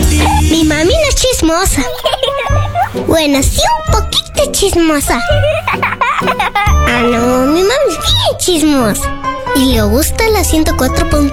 Mi mami no es chismosa. Bueno, sí, un poquito chismosa. Ah, no, mi mami es bien chismosa. Y le gusta la 104.9.